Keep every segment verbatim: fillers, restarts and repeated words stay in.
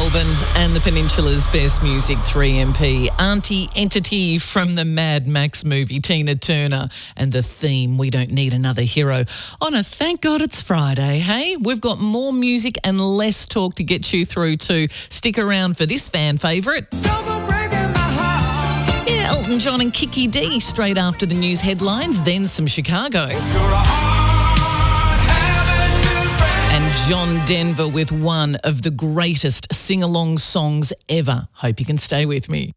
Melbourne and the Peninsula's best music, three M P. Auntie Entity from the Mad Max movie, Tina Turner, and the theme, We Don't Need Another Hero. On a Thank God It's Friday, hey? We've got more music and less talk to get you through to. Stick around for this fan favourite. Yeah, Elton John and Kiki D straight after the news headlines, then some Chicago. And John Denver with one of the greatest sing-along songs ever. Hope you can stay with me.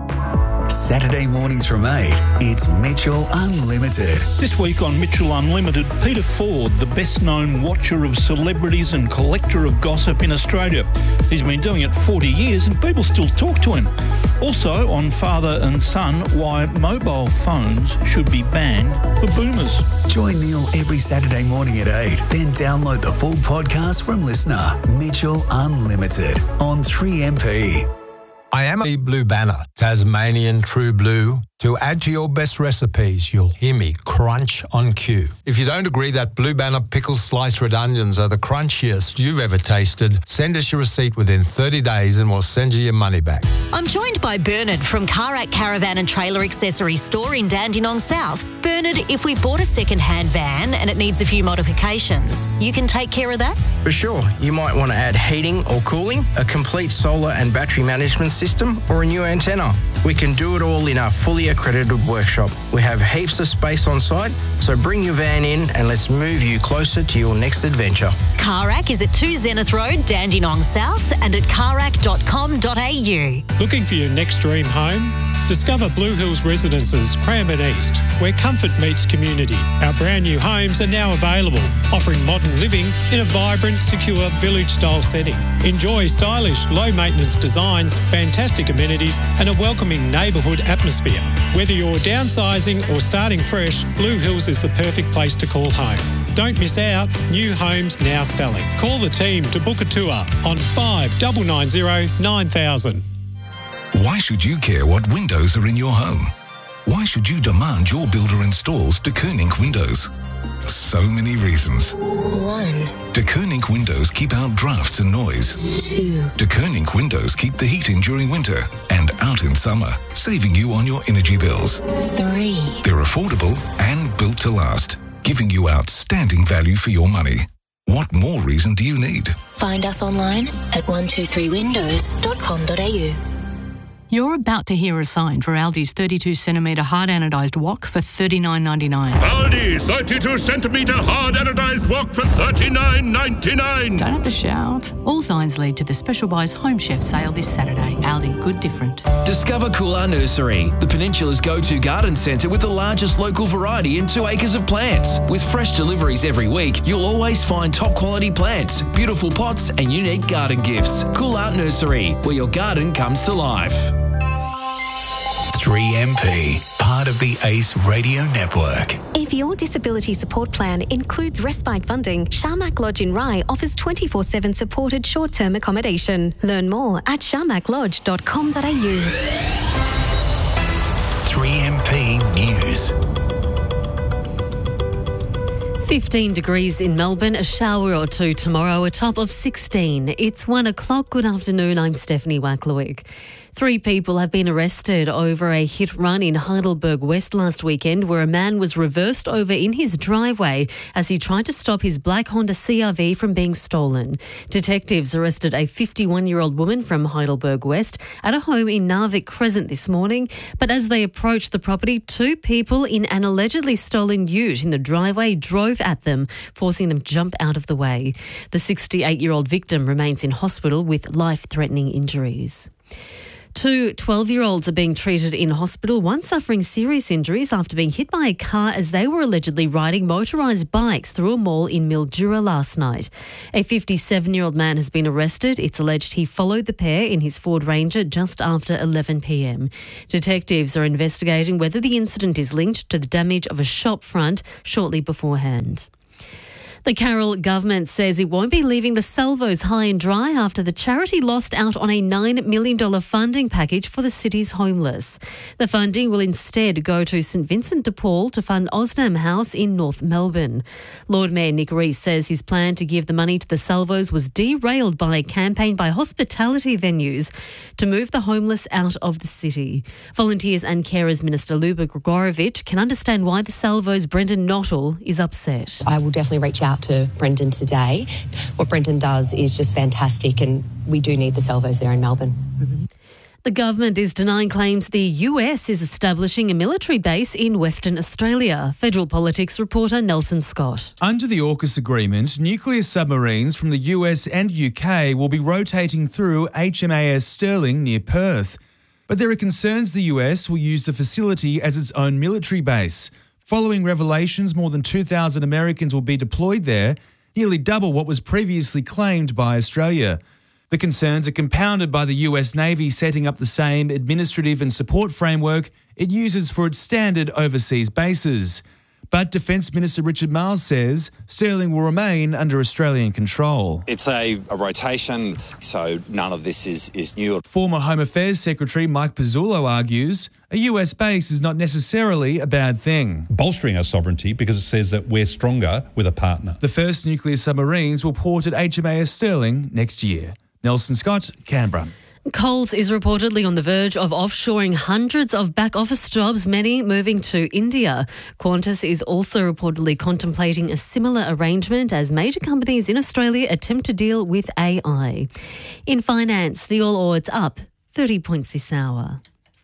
Saturday mornings from eight, it's Mitchell Unlimited. This week on Mitchell Unlimited, Peter Ford, the best-known watcher of celebrities and collector of gossip in Australia. He's been doing it forty years and people still talk to him. Also on Father and Son, why mobile phones should be banned for boomers. Join Neil every Saturday morning at eight, then download the full podcast from Listener. Mitchell Unlimited on three M P. I am a Blue Banner, Tasmanian True Blue. To add to your best recipes, you'll hear me crunch on cue. If you don't agree that Blue Banner pickle sliced red onions are the crunchiest you've ever tasted, send us your receipt within thirty days and we'll send you your money back. I'm joined by Bernard from Karak Caravan and Trailer Accessories Store in Dandenong South. Bernard, if we bought a second-hand van and it needs a few modifications, you can take care of that? For sure. You might want to add heating or cooling, a complete solar and battery management system, or a new antenna. We can do it all in our fully accredited workshop. We have heaps of space on site, so bring your van in and let's move you closer to your next adventure. Karak is at two Zenith Road, Dandenong South, and at karak dot com dot a u. Looking for your next dream home? Discover Blue Hills Residences, Cranbourne East, where comfort meets community. Our brand new homes are now available, offering modern living in a vibrant, secure, village-style setting. Enjoy stylish, low-maintenance designs, fantastic amenities, and a welcoming neighbourhood atmosphere. Whether you're downsizing or starting fresh, Blue Hills is the perfect place to call home. Don't miss out. New homes now selling. Call the team to book a tour on five nine nine zero nine thousand. Why should you care what windows are in your home? Why should you demand your builder installs De Koning windows? So many reasons. One. De Koning windows keep out drafts and noise. Two. De Koning windows keep the heat in during winter and out in summer, saving you on your energy bills. Three. They're affordable and built to last, giving you outstanding value for your money. What more reason do you need? Find us online at one two three windows dot com dot a u. You're about to hear a sign for Aldi's thirty-two centimetre hard anodised wok for thirty-nine ninety-nine. Aldi thirty-two centimetre hard anodised wok for thirty-nine ninety-nine. Don't have to shout. All signs lead to the Special Buys Home Chef sale this Saturday. Aldi, good different. Discover Coolar Nursery, the Peninsula's go-to garden centre with the largest local variety in two acres of plants. With fresh deliveries every week, you'll always find top quality plants, beautiful pots and unique garden gifts. Coolar Nursery, where your garden comes to life. three M P, part of the ACE Radio Network. If your disability support plan includes respite funding, Sharmak Lodge in Rye offers twenty-four seven supported short-term accommodation. Learn more at sharmak lodge dot com dot a u. three M P News. fifteen degrees in Melbourne, a shower or two tomorrow, a top of sixteen. It's one o'clock. Good afternoon, I'm Stephanie Wacklewick. Three people have been arrested over a hit-run in Heidelberg West last weekend where a man was reversed over in his driveway as he tried to stop his black Honda C R V from being stolen. Detectives arrested a fifty-one-year-old woman from Heidelberg West at a home in Narvik Crescent this morning, but as they approached the property, two people in an allegedly stolen ute in the driveway drove at them, forcing them to jump out of the way. The sixty-eight-year-old victim remains in hospital with life-threatening injuries. Two twelve-year-olds are being treated in hospital, one suffering serious injuries after being hit by a car as they were allegedly riding motorised bikes through a mall in Mildura last night. A fifty-seven-year-old man has been arrested. It's alleged he followed the pair in his Ford Ranger just after eleven p m. Detectives are investigating whether the incident is linked to the damage of a shop front shortly beforehand. The Carroll government says it won't be leaving the salvos high and dry after the charity lost out on a nine million dollars funding package for the city's homeless. The funding will instead go to St Vincent de Paul to fund Osnam House in North Melbourne. Lord Mayor Nick Rees says his plan to give the money to the salvos was derailed by a campaign by hospitality venues to move the homeless out of the city. Volunteers and Carers Minister Luba Gregorovich can understand why the salvos' Brendan Nottle is upset. I will definitely reach out to Brendan today. What Brendan does is just fantastic, and we do need the salvos there in Melbourne. Mm-hmm. The government is denying claims the U S is establishing a military base in Western Australia. Federal Politics reporter Nelson Scott. Under the AUKUS agreement, nuclear submarines from the U S and U K will be rotating through H M A S Stirling near Perth. But there are concerns the U S will use the facility as its own military base. Following revelations, more than two thousand Americans will be deployed there, nearly double what was previously claimed by Australia. The concerns are compounded by the U S Navy setting up the same administrative and support framework it uses for its standard overseas bases. But Defence Minister Richard Marles says Stirling will remain under Australian control. It's a, a rotation, so none of this is, is new. Former Home Affairs Secretary Mike Pizzullo argues a U S base is not necessarily a bad thing. Bolstering our sovereignty because it says that we're stronger with a partner. The first nuclear submarines will port at H M A S Stirling next year. Nelson Scott, Canberra. Coles is reportedly on the verge of offshoring hundreds of back-office jobs, many moving to India. Qantas is also reportedly contemplating a similar arrangement as major companies in Australia attempt to deal with A I. In finance, the All Ords up thirty points this hour.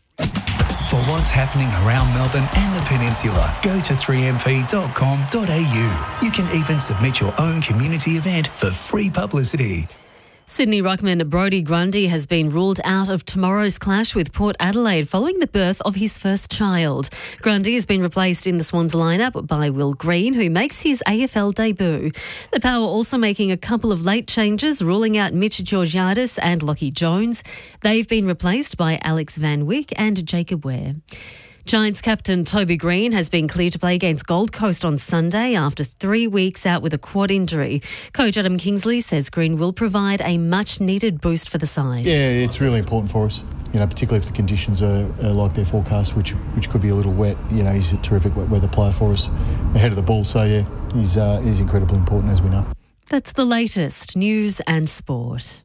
For what's happening around Melbourne and the Peninsula, go to three m p dot com dot a u. You can even submit your own community event for free publicity. Sydney ruckman Brodie Grundy has been ruled out of tomorrow's clash with Port Adelaide following the birth of his first child. Grundy has been replaced in the Swans lineup by Will Green, who makes his A F L debut. The Power also making a couple of late changes, ruling out Mitch Georgiadis and Lockie Jones. They've been replaced by Alex Van Wyck and Jacob Ware. Giants captain Toby Green has been cleared to play against Gold Coast on Sunday after three weeks out with a quad injury. Coach Adam Kingsley says Green will provide a much-needed boost for the side. Yeah, it's really important for us, you know, particularly if the conditions are, are like their forecast, which which could be a little wet. You know, he's a terrific wet weather player for us ahead of the ball. So, yeah, he's, uh, he's incredibly important, as we know. That's the latest news and sport.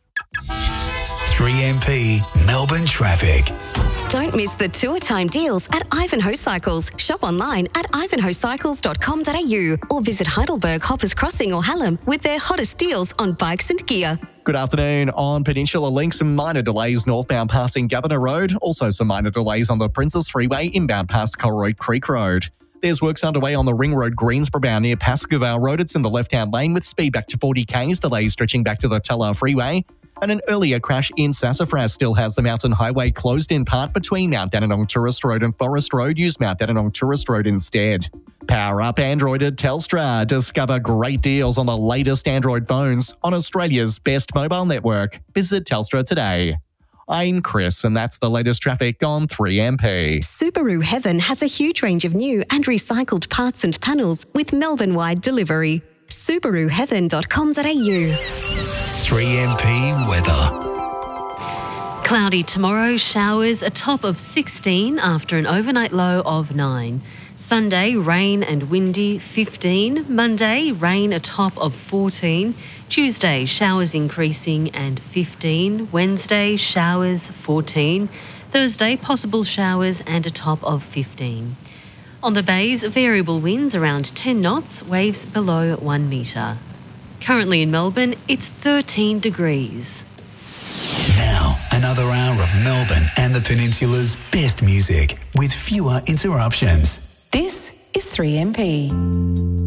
three M P Melbourne traffic. Don't miss the tour time deals at Ivanhoe Cycles. Shop online at ivanhoe cycles dot com dot a u or visit Heidelberg, Hoppers Crossing or Hallam with their hottest deals on bikes and gear. Good afternoon. On Peninsula Link, some minor delays northbound passing Governor Road. Also some minor delays on the Princes Freeway inbound past Colroyd Creek Road. There's works underway on the Ring Road Greensboro bound near Pascoe Road. It's in the left-hand lane with speed back to forty k's, delays stretching back to the Teller Freeway. And an earlier crash in Sassafras still has the Mountain Highway closed in part between Mount Dandenong Tourist Road and Forest Road. Use Mount Dandenong Tourist Road instead. Power up Android at Telstra. Discover great deals on the latest Android phones on Australia's best mobile network. Visit Telstra today. I'm Chris, and that's the latest traffic on three M P. Subaru Heaven has a huge range of new and recycled parts and panels with Melbourne-wide delivery. subaru heaven dot com dot a u. three M P weather. Cloudy tomorrow, showers a top of sixteen after an overnight low of nine. Sunday, rain and windy, fifteen. Monday, rain a top of fourteen. Tuesday, showers increasing and fifteen. Wednesday, showers fourteen. Thursday, possible showers and a top of fifteen. On the bays, variable winds around ten knots, waves below one metre. Currently in Melbourne, it's thirteen degrees. Now, another hour of Melbourne and the Peninsula's best music with fewer interruptions. This is three M P.